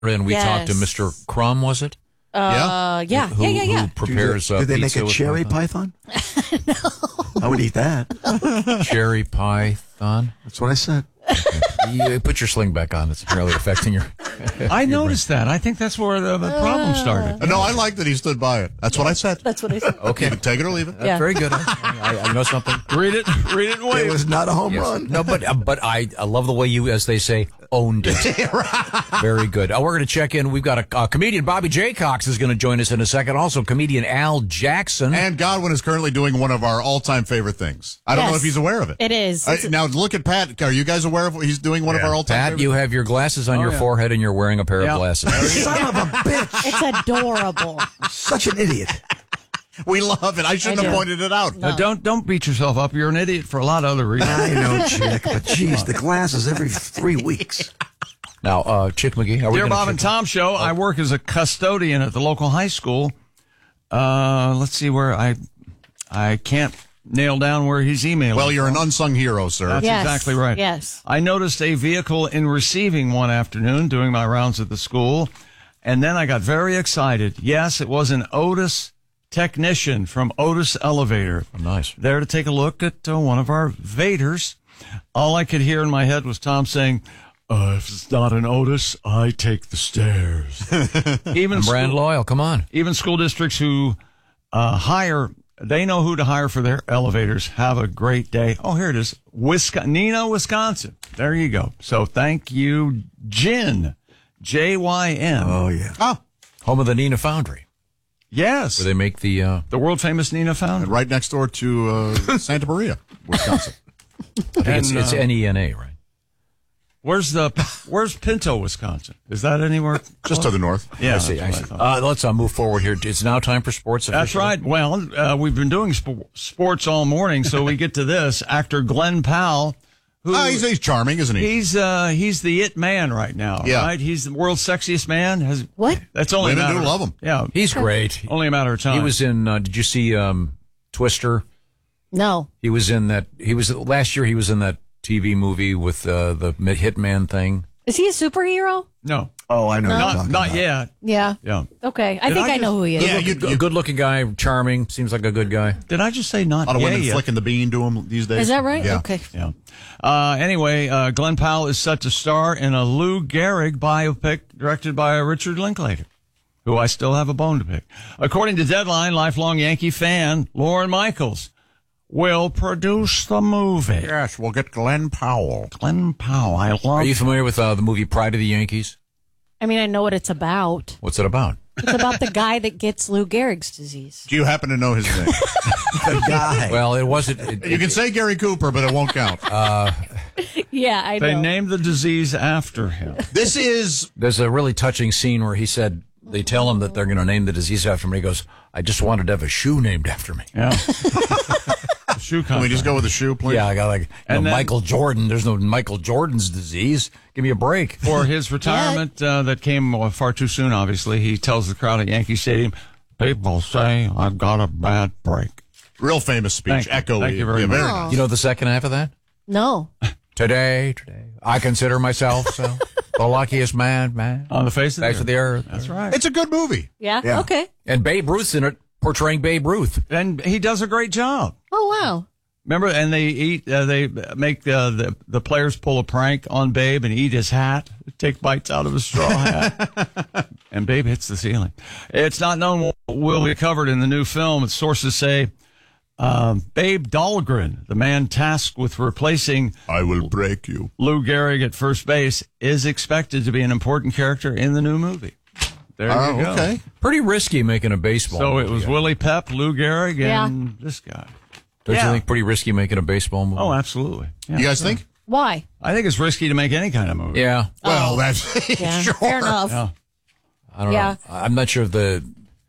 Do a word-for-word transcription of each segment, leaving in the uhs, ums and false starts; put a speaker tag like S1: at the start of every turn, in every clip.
S1: and we
S2: Yes.
S1: talked to Mister Crumb, was it?
S2: Uh, yeah,
S1: Who,
S2: yeah, yeah, yeah.
S1: Who prepares
S3: Did
S1: uh,
S3: they make
S1: pizza
S3: a
S1: with
S3: cherry python? No. I would eat that.
S1: Cherry python?
S3: That's what I said.
S1: You put your sling back on. It's really affecting your...
S4: I noticed that. I think that's where the, the problem started.
S5: Uh, no, I like that he stood by it. That's what I said.
S2: That's what I said.
S1: Okay.
S5: You can take it or leave it.
S1: That's
S2: Yeah.
S1: very good. I, I, I know something.
S4: Read it. Read it and wait.
S3: It was not a home
S1: Yes.
S3: run.
S1: No, but uh, but I, I love the way you, as they say, owned it. Very good. Uh, we're going to check in. We've got a, a comedian, Bobby Jaycox, is going to join us in a second. Also, comedian Al Jackson.
S5: And Godwin is currently doing one of our all-time favorite things. I don't
S2: Yes.
S5: know if he's aware of it.
S2: It is.
S5: Uh,
S2: It's-
S5: now, look at Pat. Are you guys aware of what he's doing one of our all-time
S1: Pat,
S5: favorite
S1: you have your glasses on
S4: Oh,
S1: your
S4: yeah.
S1: forehead and you're wearing a pair
S4: Yeah.
S1: of glasses.
S3: Son of a bitch.
S2: It's adorable.
S3: Such an idiot.
S5: We love it. I shouldn't
S2: I
S5: have
S2: do.
S5: pointed it out.
S4: Now, don't don't beat yourself up. You're an idiot for a lot of other reasons.
S3: I know, Chick, but geez, the glasses every three weeks.
S1: Now, uh, Chick McGee, are we
S4: Dear
S1: gonna
S4: Bob
S1: check
S4: and Tom Show, I work as a custodian at the local high school. Uh, let's see where I I can't nail down where he's emailing.
S5: Well, you're an
S4: from.
S5: unsung hero, sir.
S4: That's
S2: Yes.
S4: exactly right.
S2: Yes.
S4: I noticed a vehicle in receiving one afternoon doing my rounds at the school, and then I got very excited. Yes, it was an Otis technician from Otis Elevator.
S1: Nice.
S4: There to take a look at uh, one of our Vaders. All I could hear in my head was Tom saying, uh, if it's not an Otis, I take the stairs. even,
S1: I'm brand
S4: school,
S1: loyal. Come on.
S4: even school districts who uh, hire, they know who to hire for their elevators. Have a great day. Oh, here it is. Wisconsin, Neenah, Wisconsin. There you go. So thank you, Jin. J Y N.
S3: Oh, yeah.
S5: Oh,
S1: Home of the Neenah Foundry,
S4: Yes.
S1: where they make the... Uh,
S4: The world famous Neenah Foundry.
S5: and right next door to uh, Santa Maria, Wisconsin.
S1: I think it's,
S4: And,
S1: it's
S4: uh,
S1: N E N A, right?
S4: Where's the, where's Pinto, Wisconsin? Is that anywhere?
S5: Just to the north.
S4: Yeah.
S1: I see. I
S4: that's
S1: see.
S4: what I thought.
S1: Uh, let's uh, move forward here. It's now time for sports.
S4: That's
S1: officially.
S4: right. Well, uh, we've been doing sp- sports all morning, so we get to this. Actor Glenn Powell, who
S5: Ah, he's, he's charming, isn't he?
S4: he's uh, he's the it man right now.
S5: Yeah.
S4: Right? He's the world's sexiest man. Has
S2: What?
S4: That's only
S5: Women
S4: a matter
S5: do
S4: of-
S5: love him.
S4: Yeah,
S1: He's great.
S4: only a matter of time.
S1: He was in, uh, did you see um, Twister?
S2: No.
S1: He was in that, he was, last year he was in that T V movie with uh, the Hitman thing.
S2: Is he a superhero?
S4: no,
S3: Oh, I know what you're
S4: not
S3: talking
S4: not
S3: about.
S4: yet.
S2: Yeah.
S4: Yeah.
S2: Okay. I
S4: Did
S2: think
S4: I
S2: I, know
S4: just-
S2: who he is.
S5: Yeah, you,
S1: Good,
S5: you,
S1: good looking guy, charming, seems like a good guy.
S4: Did I just say not
S5: a lot of
S4: yet?
S5: women
S4: yet?
S5: flicking the bean to him these days.
S2: Is that right?
S5: Yeah.
S2: Okay.
S4: Yeah. Uh, anyway, uh, Glenn Powell is set to star in a Lou Gehrig biopic directed by Richard Linklater, who I still have a bone to pick. According to Deadline, lifelong Yankee fan Lorne Michaels will produce the movie.
S5: Yes, we'll get Glenn Powell.
S4: Glenn Powell, I love.
S1: Are you familiar with uh, the movie Pride of the Yankees?
S2: I mean, I know what it's about.
S1: What's it about?
S2: It's about the guy that gets Lou Gehrig's disease.
S5: Do you happen to know his name?
S3: The guy.
S1: Well, it wasn't. It,
S5: You can say Gary Cooper, but it won't count.
S2: Yeah, I
S4: They
S2: know.
S4: named the disease after him.
S5: This is
S1: there's a really touching scene where he said, they tell him that they're going to name the disease after him. He goes, I just wanted to have a shoe named after me.
S4: Yeah. The shoe
S5: Can we just
S4: contract.
S5: go with the shoe, please?
S1: Yeah, I got like,
S4: And
S1: no,
S4: then-
S1: Michael Jordan. There's no Michael Jordan's disease. Give me a break.
S4: For his retirement uh, that came uh, far too soon, obviously, he tells the crowd at Yankee Stadium, people say I've got a bad break.
S5: Real famous speech.
S4: Thank you.
S5: Echoey.
S4: Thank you very
S5: Yeah,
S4: much.
S5: nice.
S1: You know the second half of that?
S2: No.
S1: Today, today, I consider myself so the luckiest man, man,
S4: On the face of the
S1: face
S4: earth.
S1: of the earth.
S4: That's right.
S5: It's a good movie.
S2: Yeah?
S3: Yeah.
S2: Okay.
S1: And Babe Ruth's in it, portraying Babe Ruth.
S4: And he does a great job.
S2: Oh, wow.
S4: Remember, and they eat, uh, they make uh, the the players pull a prank on Babe and eat his hat, take bites out of his straw hat, and Babe hits the ceiling. It's not known what will be covered in the new film. Sources say um, Babe Dahlgren, the man tasked with replacing
S5: I will break you.
S4: Lou Gehrig at first base, is expected to be an important character in the new movie. There
S5: Oh,
S4: you go.
S5: okay.
S1: Pretty risky making a baseball
S4: So it
S1: movie.
S4: was Willie Pep, Lou Gehrig,
S2: Yeah.
S4: and this guy.
S1: Don't
S4: yeah.
S1: you think pretty risky making a baseball movie?
S4: Oh, absolutely. Yeah.
S5: You guys think?
S2: Why?
S4: I think it's risky to make any kind of movie.
S1: Yeah.
S5: Well, that's
S2: Yeah.
S5: sure.
S2: Fair enough.
S4: Yeah.
S1: I don't
S2: Yeah.
S1: know. I'm not sure if the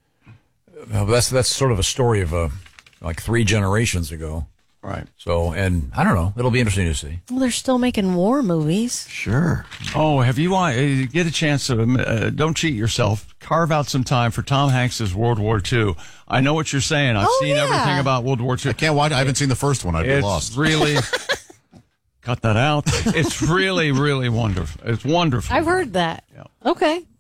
S1: well, that's that's sort of a story of a like three generations ago.
S4: Right.
S1: So, and I don't know. It'll be interesting to see.
S2: Well, they're still making war movies.
S3: Sure.
S4: Oh, have you uh, get a chance to uh, don't cheat yourself. Carve out some time for Tom Hanks's World War Two. I know what you're saying. I've
S2: Oh,
S4: seen
S2: yeah.
S4: everything about World War Two.
S5: I can't watch. I haven't seen the first one. I'd be
S4: It's
S5: lost.
S4: really cut that out. It's really, really wonderful. It's wonderful.
S2: I've heard that.
S4: Yeah.
S2: Okay.